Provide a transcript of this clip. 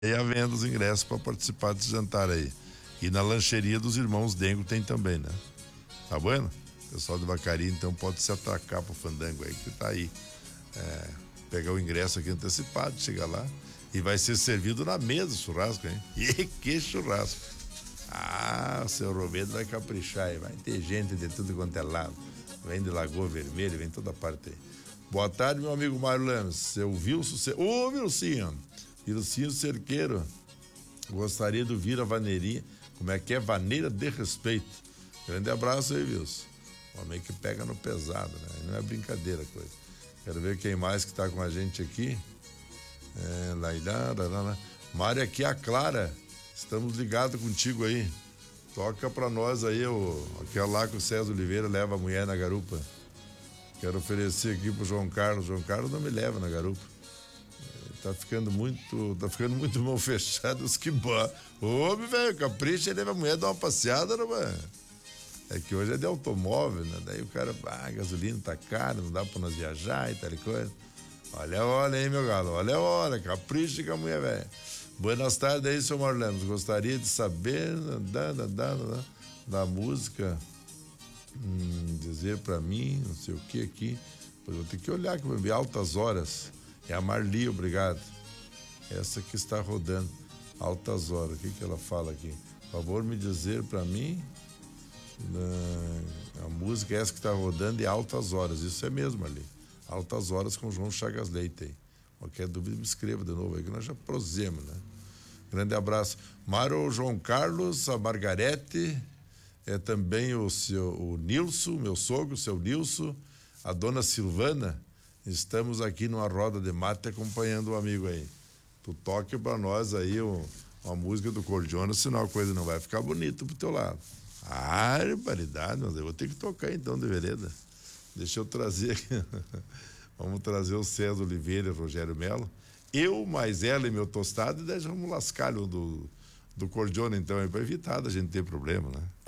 E a venda os ingressos para participar desse jantar aí. E na lancheria dos irmãos Dengo tem também, né? Tá bueno? O pessoal de Vacaria, então, pode se atracar pro fandango aí, que tá aí. Pegar o ingresso aqui antecipado, chegar lá. E vai ser servido na mesa o churrasco, hein? E que churrasco! Ah, o seu Roberto vai caprichar aí. Vai ter gente de tudo quanto é lado. Vem de Lagoa Vermelha, vem toda parte aí. Boa tarde, meu amigo Mário Lames. Seu Wilson... Ô, Wilson! Wilson Cerqueiro. Gostaria de ouvir a vaneirinha. Como é que é? Vaneira de respeito. Grande abraço aí, Wilson. Homem que pega no pesado, né? Não é brincadeira a coisa. Quero ver quem mais que tá com a gente aqui. Mário, aqui é a Clara. Estamos ligados contigo aí. Toca pra nós aí aquela lá que o César Oliveira leva a mulher na garupa. Quero oferecer aqui pro João Carlos. João Carlos não me leva na garupa. Tá ficando muito mal fechado os que botam. Ô, velho, capricha, ele leva a mulher dar uma passeada, não é? É que hoje é de automóvel, né? Daí o cara, a gasolina tá cara, não dá pra nós viajar e tal coisa. Olha a hora, hein, meu galo? Olha a hora, capricha com a mulher, velho. Buenas tardes aí, seu Marlemos. Gostaria de saber da música, dizer pra mim, não sei o que aqui. Pois vou ter que olhar que eu vi Altas Horas. É a Marli, obrigado. Essa que está rodando. Altas Horas. O que ela fala aqui? Por favor, me dizer pra mim a música essa que está rodando é Altas Horas. Isso é mesmo, ali. Altas Horas com João Chagas Leite aí. Qualquer dúvida me escreva de novo aí que nós já prosemos, né? Grande abraço. Mário, João Carlos, a Margarete, também o Nilson, meu sogro, o seu Nilson, a dona Silvana. Estamos aqui numa roda de mate acompanhando o amigo aí. Tu toque pra nós aí uma música do Cordiona, senão a coisa não vai ficar bonita pro teu lado. Ah, barbaridade, mas eu vou ter que tocar então de vereda. Deixa eu trazer aqui. Vamos trazer o César Oliveira e o Rogério Melo. Eu, mais ela e meu tostado, e daí vamos lascar o do Cordiona então, para evitar da gente ter problema, né?